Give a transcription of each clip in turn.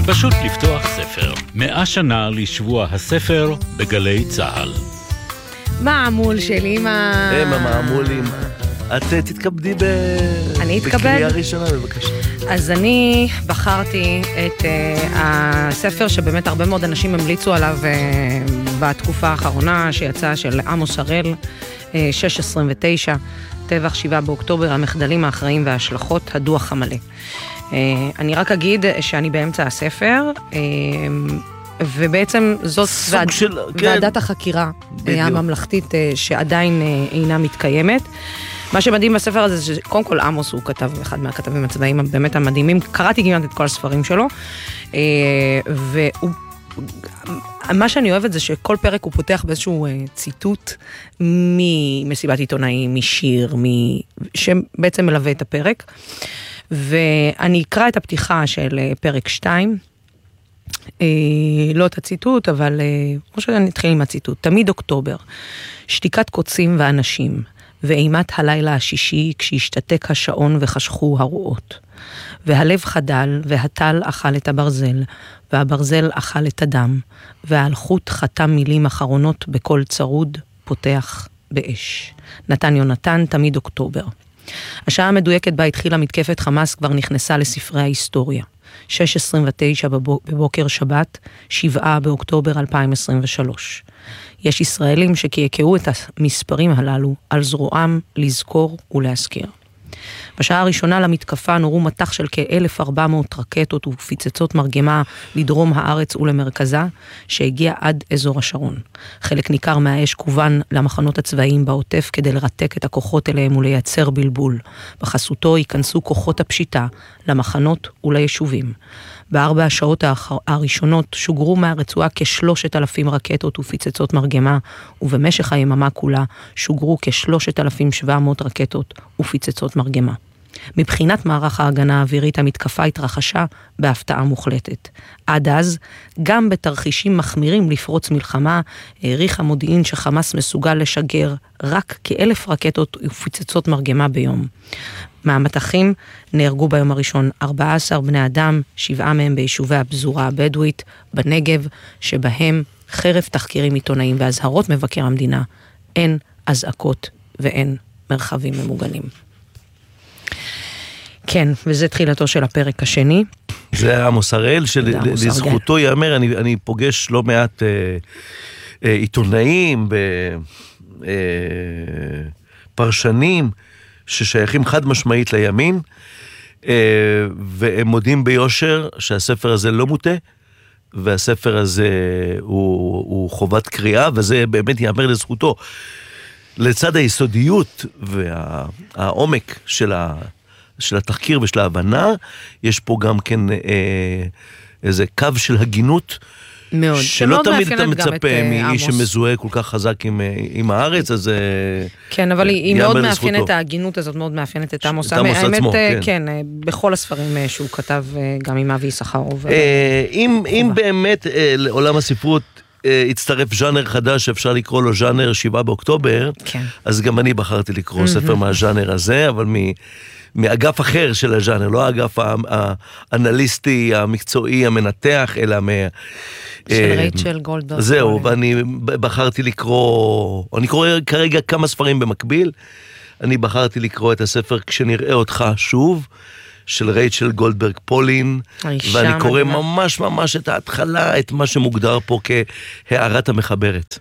פשוט לפתוח ספר. 100 שנה לשבוע הספר בגלי צהל. מעמול של אמא. מעמולים. את תתכבדי בקריאה ראשונה, בבקשה. אז אני בחרתי את הספר שבאמת הרבה מאוד אנשים המליצו עליו בתקופה האחרונה, שיצא של עמוס הראל, 629, טבח 7 באוקטובר, המחדלים האחראים וההשלכות, הדוח המלא. אני רק אגיד שאני באמצע הספר, ובעצם זאת ועדת החקירה הממלכתית שעדיין אינה מתקיימת. מה שמדהים בספר הזה, שקודם כל עמוס הוא כתב, אחד מהכתבים הצבאיים באמת המדהימים, קראתי כמעט את כל הספרים שלו, ומה שאני אוהבת זה שכל פרק הוא פותח באיזשהו ציטוט ממסיבת עיתונאים, משיר, שבעצם מלווה את הפרק, ואני אקרא את הפתיחה של פרק 2, לא את הציטוט, אבל כמו שאני אתחיל עם הציטוט, תמיד אוקטובר, שתיקת קוצים ואנשים, ואימת הלילה השישי כשהשתתק השעון וחשכו הרועות. והלב חדל, והטל אכל את הברזל, והברזל אכל את הדם, והאלחוט חתם מילים אחרונות בקול צרוד, פותח באש. נתן יונתן, תמיד אוקטובר. השעה המדויקת בה התחילה מתקפת חמאס כבר נכנסה לספרי ההיסטוריה. 6:29 בבוקר שבת, 7 באוקטובר 2023. יש ישראלים שקעקעו את המספרים הללו על זרועם לזכור ולהזכיר. בשעה הראשונה למתקפה נורו מטח של כ-1,400 רקטות ופצצות מרגמה לדרום הארץ ולמרכזה, שהגיע עד אזור השרון. חלק ניכר מהאש כוון למחנות הצבאיים בעוטף כדי לרתק את הכוחות אליהם ולייצר בלבול. בחסותו ייכנסו כוחות הפשיטה למחנות וליישובים. ב4 השעות הראשונות שוגרו מהרצועה כ3,000 רקטות ופצצות מרגמה, ובמשך היממה כולה שוגרו כ3,700 רקטות ופצצות מרגמה. מבחינת מערך ההגנה האווירית המתקפה התרחשה בהפתעה מוחלטת. עד אז, גם בתרחישים מחמירים לפרוץ מלחמה, העריך המודיעין שחמאס מסוגל לשגר רק כ1,000 רקטות ופצצות מרגמה ביום. מהמטחים נהרגו ביום הראשון 14 בני אדם, 7 מהם ביישובי הפזורה הבדואית בנגב, שבהם חרף תחקירים עיתונאים והזהרות מבקר המדינה, אין אזעקות ואין מרחבים ממוגנים. כן, וזה תחילתו של הפרק השני. זה עמוס הראל, שלזכותו יאמר, אני פוגש לא מעט עיתונאים, פרשנים, ששייכים חד משמעית לימין, והם מודים ביושר שהספר הזה לא מוטה, והספר הזה הוא חובת קריאה, וזה באמת יאמר לזכותו. לצד היסודיות והעומק של התחקיר ושל ההבנה, יש פה גם כן איזה קו של הגינות, מאוד. שלא תמיד אתה מצפה מאיש שמזוהה כל כך חזק עם הארץ, אז כן, אבל היא מאוד מאפיינת, ההגינות הזאת מאוד מאפיינת את עמוס. עמוס עצמו, כן. כן, בכל הספרים שהוא כתב, גם עם אבי יששכרוב. אם באמת לעולם הספרות הצטרף ז'אנר חדש, אפשר לקרוא לו ז'אנר 7 באוקטובר, אז גם אני בחרתי לקרוא ספר מהז'אנר הזה, אבל מאגף אחר של הז'אנר, לא האגף האנליסטי, המקצועי, המנתח, אלא של רייצ'ל גולדברג. זהו, ואני בחרתי לקרוא, אני קורא כרגע כמה ספרים במקביל, אני בחרתי לקרוא את הספר כשנראה אותך שוב, של רייצ'ל גולדברג פולין, ואני קורא ממש ממש את ההתחלה, את מה שמוגדר פה כהערת המחברת.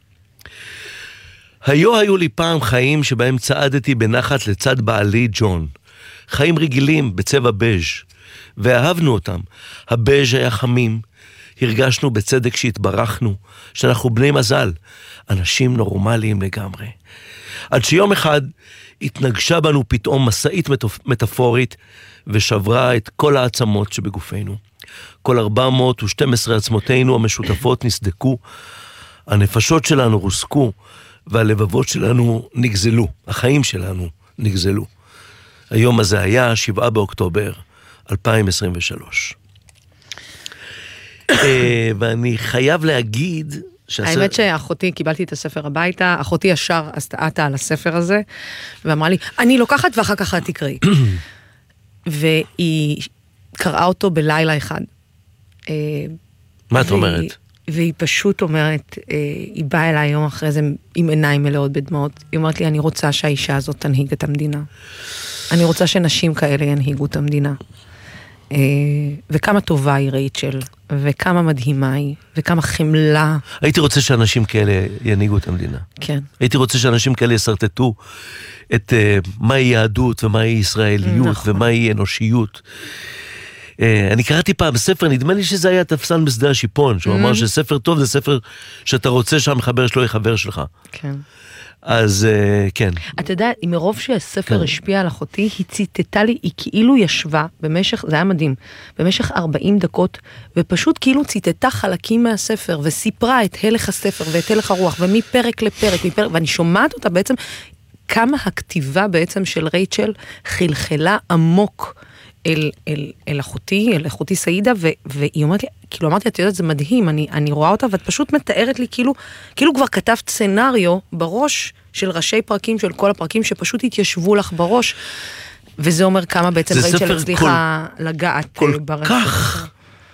היו לי פעם חיים שבהם צעדתי בנחת לצד בעלי ג'ון. חיים רגילים בצבע בז' ואהבנו אותם. הבז' היה חמים, הרגשנו בצדק שהתברכנו, שאנחנו בני מזל, אנשים נורמליים לגמרי. עד שיום אחד התנגשה בנו פתאום מסעית מטאפורית ושברה את כל העצמות שבגופנו. כל 412 עצמותינו המשותפות נסדקו, הנפשות שלנו רוסקו, והלבבות שלנו נגזלו, החיים שלנו נגזלו. היום הזה היה 7 באוקטובר 2023. ואני חייב להגיד האמת שאחותי, קיבלתי את הספר הביתה, אחותי ישר עשתה על הספר הזה, ואמרה לי, אני לוקחת ואחר כך תקראי. והיא קראה אותו בלילה אחד. מה את אומרת? והיא פשוט אומרת, היא באה אליי יום אחרי זה עם עיניים מלאות בדמעות, היא אומרת לי, אני רוצה שהאישה הזאת תנהיג את המדינה. אני רוצה שנשים כאלה ינהיגו את המדינה. וכמה טובה היא רייצ'ל, וכמה מדהימה היא, וכמה חמלה. הייתי רוצה שאנשים כאלה ינהיגו את המדינה. כן. הייתי רוצה שאנשים כאלה יסרטטו את מהי יהדות, ומהי ישראליות, נכון. ומהי אנושיות. אני קראתי פעם בספר, נדמה לי שזה היה תפסן בשדה השיפון, שהוא אמר שספר טוב זה ספר שאתה רוצה שהמחבר שלו יהיה חבר שלך. כן. אז כן. אתה יודע, מרוב שהספר השפיע על אחותי, היא ציטטה לי, היא כאילו ישבה במשך, זה היה מדהים, במשך 40 דקות, ופשוט כאילו ציטטה חלקים מהספר, וסיפרה את הלך הספר ואת הלך הרוח, ומפרק לפרק, ואני שומעת אותה בעצם, כמה הכתיבה בעצם של רייצ'ל חלחלה עמוק אל אחותי סעידה, והיא אומרת לי, כאילו אמרתי, את יודעת, זה מדהים, אני רואה אותה, ואת פשוט מתארת לי, כאילו כבר כתבת סצנריו בראש של ראשי פרקים, של כל הפרקים, שפשוט התיישבו לך בראש, וזה אומר כמה בעצם רייצ'ל הצליחה לגעת כל כך,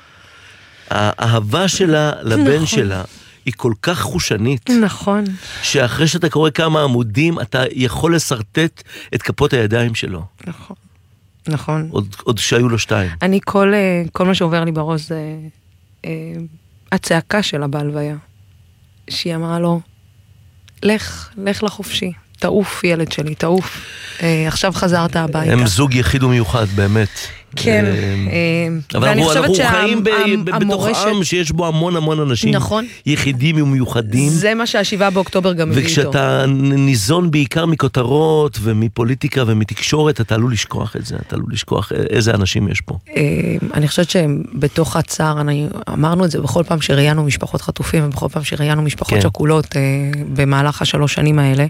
האהבה שלה לבן שלה, היא כל כך חושנית. נכון. שאחרי שאתה קורא כמה עמודים, אתה יכול לסרטט את כפות הידיים שלו. נכון. נכון. עוד שהיו לו 2. אני כל מה שעובר לי בראש זה הצעקה שלה בהלוויה. שהיא אמרה לו, לך לחופשי, תעוף ילד שלי, תעוף. עכשיו חזרת הביתה. הם זוג יחיד ומיוחד, באמת. כן. אבל אנחנו חיים בתוך עם שיש בו המון אנשים. נכון. יחידים ומיוחדים. זה מה שה7 באוקטובר גם מביא איתו. וכשאתה ניזון בעיקר מכותרות ומפוליטיקה ומתקשורת, אתה עלול לשכוח את זה. אתה עלול לשכוח איזה אנשים יש פה. אני חושבת שבתוך הצער, אמרנו את זה בכל פעם שראיינו משפחות חטופים, ובכל פעם שראיינו משפחות שכולות במהלך 3 שנים האלה,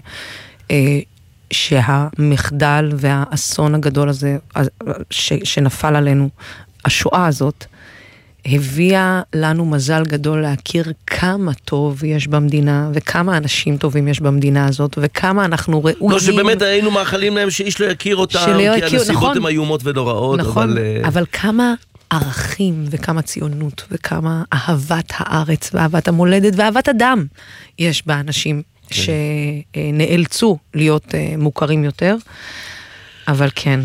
שהמחדל והאסון הגדול הזה שנפל עלינו, השואה הזאת, הביאה לנו מזל גדול להכיר כמה טוב יש במדינה, וכמה אנשים טובים יש במדינה הזאת, וכמה אנחנו ראויים. לא, שבאמת היינו מאחלים להם שאיש לא יכיר אותם, כי הנסיבות הן איומות ונוראות. נכון, אבל כמה ערכים וכמה ציונות, וכמה אהבת הארץ, ואהבת המולדת, ואהבת אדם יש באנשים. שנאלצו להיות מוכרים יותר, אבל כן,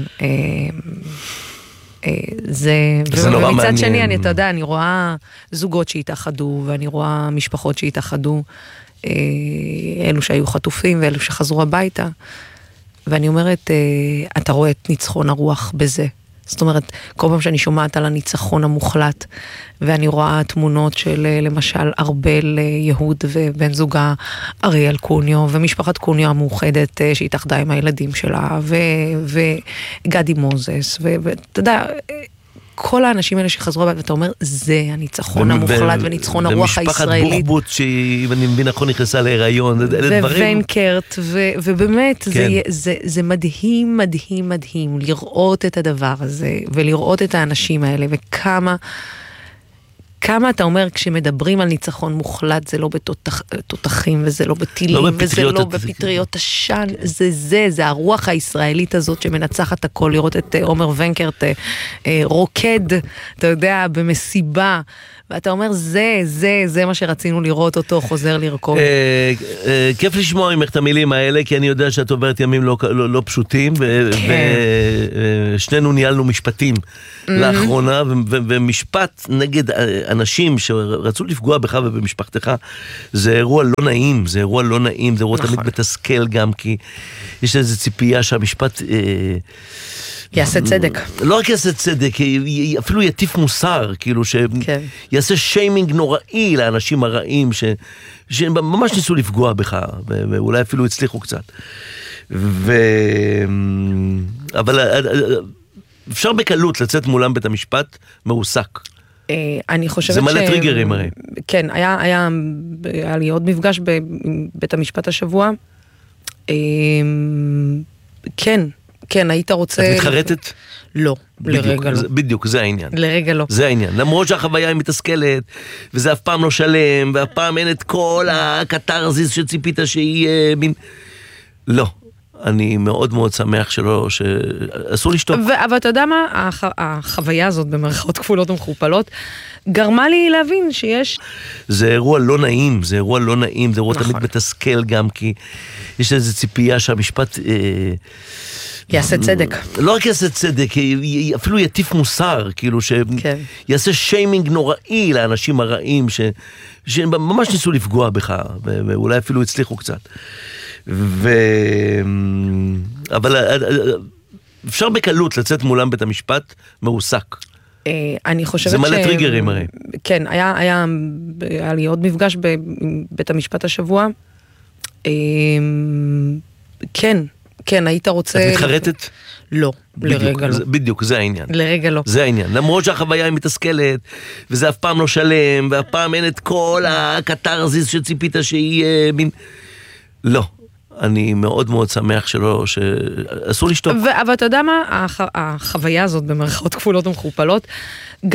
זה נורא מעניין. ומצד שני, אתה יודע, אני רואה זוגות שהתאחדו, ואני רואה משפחות שהתאחדו, אלו שהיו חטופים, ואלו שחזרו הביתה, ואני אומרת, אתה רואה את ניצחון הרוח בזה. זאת אומרת, כל פעם שאני שומעת על הניצחון המוחלט, ואני רואה תמונות של למשל ארבל יהוד ובן זוגה אריאל קוניו, ומשפחת קוניו המאוחדת שהתאחדה עם הילדים שלה, וגדי מוזס, ואתה יודע, כל האנשים האלה שחזרו הבית, ואתה אומר, זה הניצחון המוחלט וניצחון הרוח הישראלית. ומשפחת בוחבוט, שאם אני מבין נכון נכנסה להיריון, אלה דברים. וונקרט, ובאמת, זה מדהים, מדהים, מדהים, לראות את הדבר הזה, ולראות את האנשים האלה, וכמה אתה אומר, כשמדברים על ניצחון מוחלט, זה לא בתותחים, וזה לא בטילים, וזה לא בפטריות עשן, זה הרוח הישראלית הזאת שמנצחת הכל, לראות את עומר ונקרט רוקד, אתה יודע, במסיבה, ואתה אומר, זה מה שרצינו לראות אותו, חוזר לרקוד. כיף לשמוע ממך את המילים האלה, כי אני יודע שאת עוברת ימים לא פשוטים, ושנינו ניהלנו משפטים לאחרונה, ומשפט נגד אנשים שרצו לפגוע בך ובמשפחתך, זה אירוע לא נעים, זה אירוע תמיד מתסכל גם, כי יש איזו ציפייה שהמשפט יעשה צדק. לא רק יעשה צדק, אפילו יטיף מוסר, כאילו שיעשה שיימינג נוראי לאנשים הרעים, שממש ניסו לפגוע בך, ואולי אפילו הצליחו קצת. אבל אפשר בקלות לצאת מולם בית המשפט מעוסק. אני חושבת זה מלא טריגרים הרי. כן, היה לי עוד מפגש בבית המשפט השבוע. כן, היית רוצה... את מתחרטת? לא, לרגע לא. בדיוק, זה העניין. לרגע לא. זה העניין. למרות שהחוויה היא מתסכלת, וזה אף פעם לא שלם, ואף פעם אין את כל הקטרזיס שציפית שהיא מין... לא. אני מאוד מאוד שמח שאסור לשתוק. אבל אתה יודע מה? החוויה הזאת, במרכאות כפולות ומכופלות, גרמה לי להבין שיש... זה אירוע לא נעים, זה אירוע תמיד מתסכל גם, כי יש איזו ציפייה שהמשפט... יעשה צדק. לא רק יעשה צדק, אפילו יטיף מוסר, כאילו שיעשה שיימינג נוראי לאנשים הרעים, שממש ניסו לפגוע בך, ואולי אפילו הצליחו קצת. אבל אפשר בקלות לצאת מולם בית המשפט מרוסק. אני חושבת זה מלא טריגרים הרי. כן, היה לי עוד מפגש בבית המשפט השבוע. כן, היית רוצה... את מתחרטת? לא, לרגע לא. בדיוק, זה העניין. לרגע לא. זה העניין. למרות שהחוויה היא מתסכלת, וזה אף פעם לא שלם, ואף פעם אין את כל הקטרזיס שציפית שיהיה מין... לא. אני מאוד מאוד שמח שאסור לשתוק. אבל אתה יודע מה? החוויה הזאת, במרכאות כפולות ומכופלות,